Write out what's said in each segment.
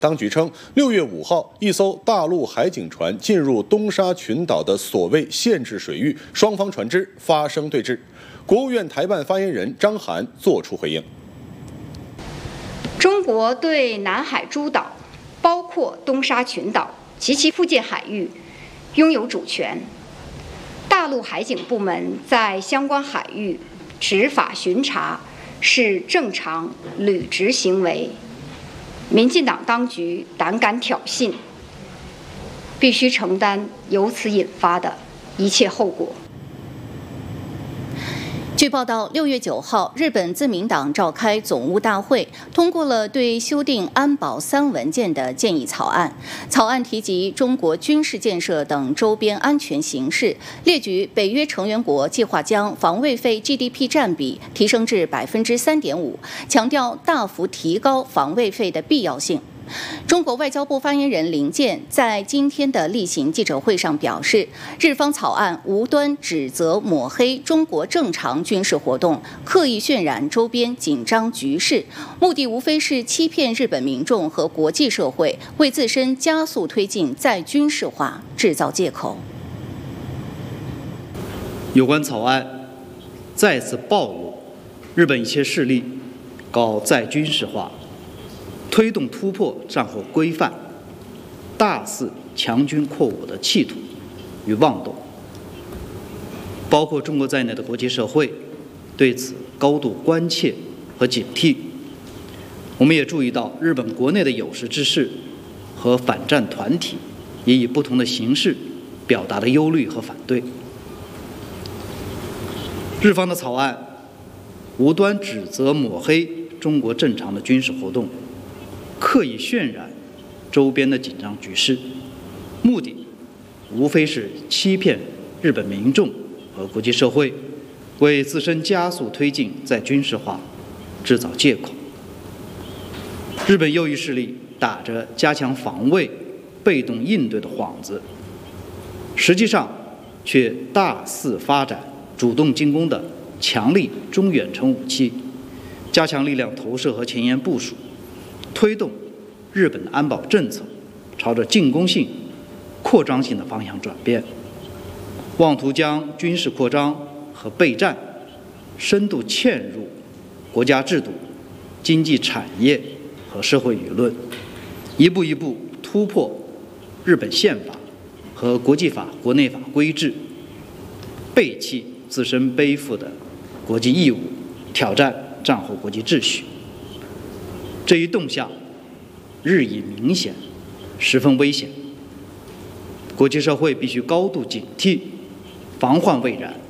当局称，6月5号，一艘大陆海警船进入东沙群岛的所谓限制水域，双方船只发生对峙。国务院台办发言人张涵作出回应： 中国对南海诸岛，包括东沙群岛及其附近海域，拥有主权。大陆海警部门在相关海域执法巡查是正常履职行为。民进党当局胆敢挑衅，必须承担由此引发的一切后果。 据报道，6月9号，日本自民党召开总务大会，通过了对修订安保3文件的建议草案。草案提及中国军事建设等周边安全形势，列举北约成员国计划将防卫费 GDP 占比提升至3.5%，强调大幅提高防卫费的必要性。中国外交部发言人林健在今天的例行记者会上表示，日方草案无端指责抹黑中国正常军事活动，刻意渲染周边紧张局势，目的无非是欺骗日本民众和国际社会，为自身加速推进再军事化制造借口。 有关草案再次暴露日本一些势力搞再军事化，推动突破战后规范，大肆强军扩我的企图与妄动，包括中国在内的国际社会对此高度关切和警惕。我们也注意到，日本国内的有识之士和反战团体也以不同的形式表达了忧虑和反对。日方的草案无端指责抹黑中国正常的军事活动，刻意渲染周边的紧张局势，目的无非是欺骗日本民众和国际社会，为自身加速推进再军事化制造借口。日本右翼势力打着加强防卫、被动应对的幌子，实际上却大肆发展主动进攻的强力中远程武器，加强力量投射和前沿部署，推动日本的安保政策朝着进攻性、扩张性的方向转变，妄图将军事扩张和备战深度嵌入国家制度、经济产业和社会舆论，一步一步突破日本宪法和国际法、国内法规制，背弃自身背负的国际义务，挑战战后国际秩序。这一动向日益明显，十分危险，国际社会必须高度警惕，防患未然。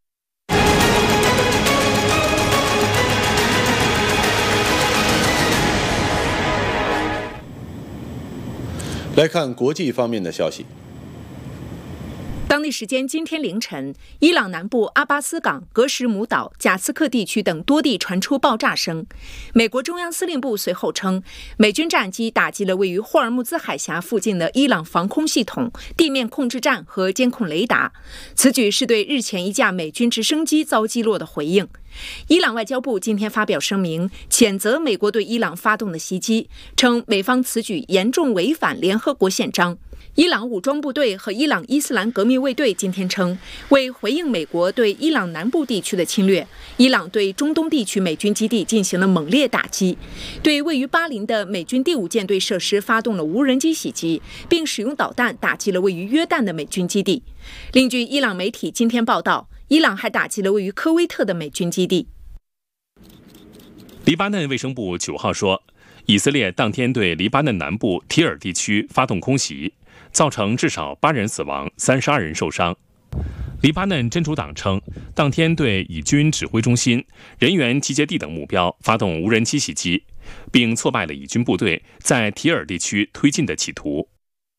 来看国际方面的消息。 当地时间今天凌晨，伊朗南部阿巴斯港、格什姆岛、贾斯克地区等多地传出爆炸声。美国中央司令部随后称，美军战机打击了位于霍尔木兹海峡附近的伊朗防空系统、地面控制站和监控雷达。此举是对日前一架美军直升机遭击落的回应。伊朗外交部今天发表声明，谴责美国对伊朗发动的袭击，称美方此举严重违反联合国宪章。伊朗武装部队和伊朗伊斯兰革命卫队今天称，为回应美国对伊朗南部地区的侵略，伊朗对中东地区美军基地进行了猛烈打击，对位于巴林的美军第5舰队设施发动了无人机袭击，并使用导弹打击了位于约旦的美军基地。另据伊朗媒体今天报道，伊朗还打击了位于科威特的美军基地。 黎巴嫩卫生部9号说，以色列当天对黎巴嫩南部提尔地区发动空袭，造成至少8人死亡，32人受伤。黎巴嫩真主党称，当天对以军指挥中心、人员集结地等目标发动无人机袭击，并挫败了以军部队在提尔地区推进的企图。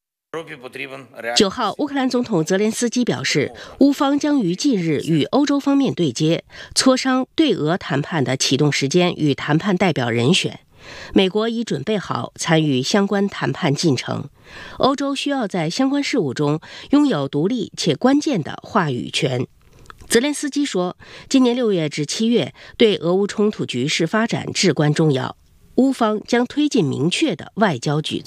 9号，乌克兰总统泽连斯基表示，乌方将于近日与欧洲方面对接，磋商对俄谈判的启动时间与谈判代表人选。美国已准备好参与相关谈判进程，欧洲需要在相关事务中拥有独立且关键的话语权。泽连斯基说，今年6月至7月对俄乌冲突局势发展至关重要。 乌方将推进明确的外交举措。